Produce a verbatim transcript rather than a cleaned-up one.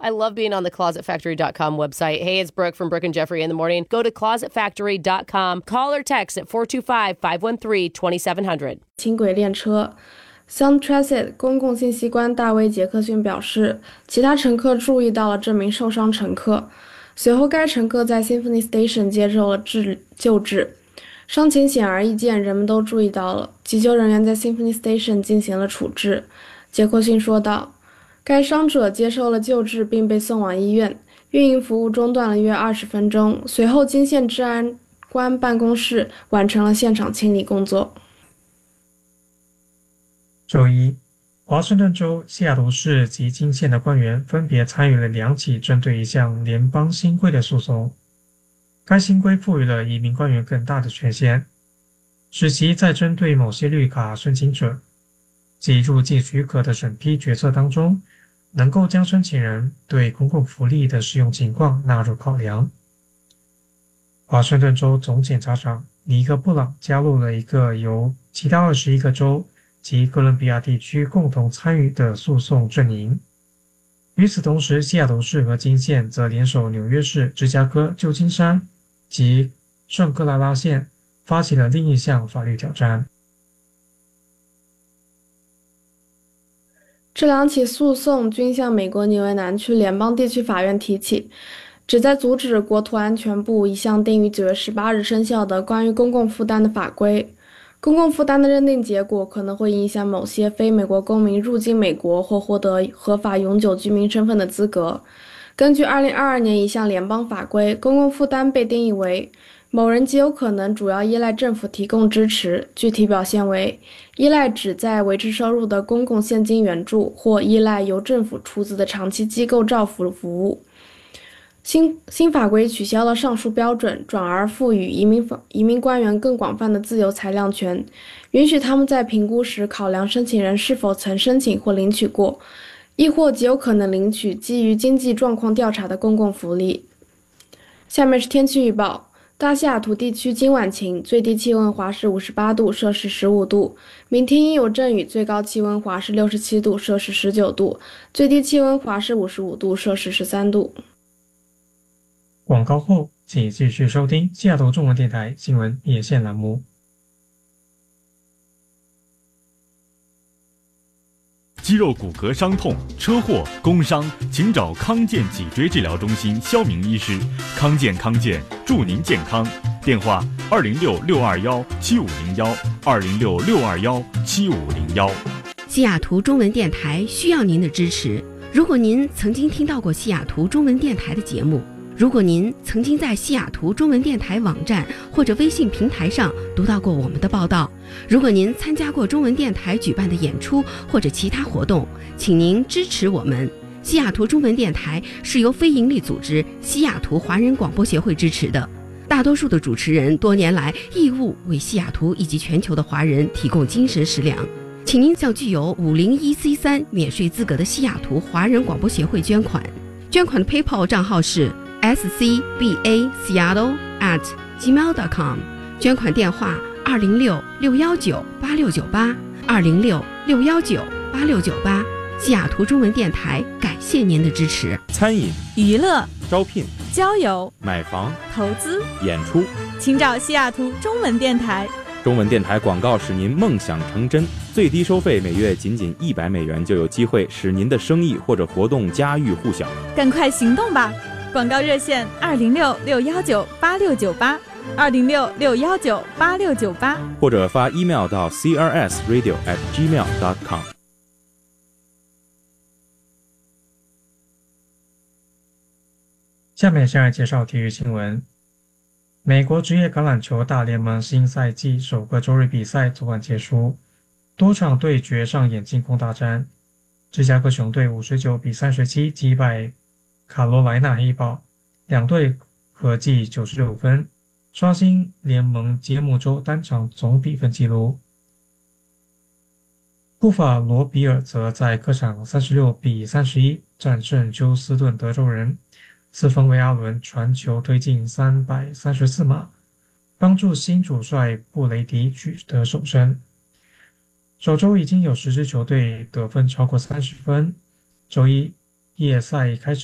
I love being on the closet factory dot com website. Hey, it's Brooke from Brooke and Jeffrey in the morning. Go to closet factory dot com. Call or text at four two five, five one three, two seven zero zero. 轻轨列车 Sound Transit 公共信息官大卫·杰克逊表示，其他乘客注意到了这名受伤乘客。随后，该乘客在 Symphony Station 接受了治救治。伤情显而易见，人们都注意到了。急救人员在 Symphony Station 进行了处置。杰克逊说道，该伤者接受了救治并被送往医院。运营服务中断了约二十分钟，随后金县治安官办公室完成了现场清理工作。 周一，华盛顿州西雅图市及金县的官员分别参与了两起针对一项联邦新规的诉讼。该新规赋予了移民官员更大的权限，使其在针对某些绿卡申请者及入境许可的审批决策当中，能够将申请人对公共福利的使用情况纳入考量。华盛顿州总检察长尼克·布朗加入了一个由其他二十一个州及哥伦比亚地区共同参与的诉讼阵营。与此同时，西雅图市和金县则联手纽约市、芝加哥、旧金山及圣克拉拉县，发起了另一项法律挑战。 这两起诉讼均向美国纽约南区联邦地区法院提起，旨在阻止国土安全部一项定于九月十八日生效的关于公共负担的法规。公共负担的认定结果可能会影响某些非美国公民入境美国或获得合法永久居民身份的资格。根据二零二二年一项联邦法规，公共负担被定义为某人极有可能主要依赖政府提供支持，具体表现为依赖旨在维持收入的公共现金援助，或依赖由政府出资的长期机构照服服务。新新法规取消了上述标准，转而赋予移民移民官员更广泛的自由裁量权，允许他们在评估时考量申请人是否曾申请或领取过，亦或极有可能领取基于经济状况调查的公共福利。下面是天气预报。大西雅图地区今晚晴，最低气温华氏五十八度，摄氏十五度。明天阴有阵雨，最高气温华氏六十七度，摄氏十九度，最低气温华氏五十五度，摄氏十三度。 广告后，请继续收听西雅图中文电台新闻夜线栏目。 肌肉骨骼伤痛、车祸、工伤，请找康健脊椎治疗中心肖明医师。康健康健，祝您健康。电话：二零六六二幺七五零幺，二零六六二幺七五零幺。 西雅图中文电台需要您的支持。如果您曾经听到过西雅图中文电台的节目，如果您曾经在西雅图中文电台网站或者微信平台上读到过我们的报道，如果您参加过中文电台举办的演出或者其他活动，请您支持我们。西雅图中文电台是由非营利组织西雅图华人广播协会支持的，大多数的主持人多年来义务为西雅图以及全球的华人提供精神食粮。请您向具有五零一 C 三 免税资格的西雅图华人广播协会捐款，捐款的 PayPal 账号是S C B A Seattle at gmail dot com， 捐款电话二零六六幺九八六九八，二零六六幺九八六九八。西雅图中文电台感谢您的支持。 餐饮、 娱乐、 招聘、 交友、 买房、 投资、 演出， 请找西雅图中文电台。 中文电台广告使您梦想成真，最低收费每月仅仅一百美元，就有机会使您的生意或者活动家喻户晓。 赶快行动吧！广告热线二零六六幺九八六九八，二零六六幺九八六九八， 或者发 email 到 c r s radio at gmail dot com。 下面先来介绍体育新闻。美国职业橄榄球大联盟新赛季首个周日比赛昨晚结束，多场对决上演进攻大战。芝加哥熊队五十九比三十七击败卡罗莱纳黑豹，两队合计九十六分，刷新联盟揭幕周单场总比分纪录。布法罗比尔则在客场三十六比三十一战胜休斯顿德州人，四分卫阿伦传球推进三百三十四码，帮助新主帅布雷迪取得首胜。首周已经有十支球队得分超过三十分，周一夜赛开始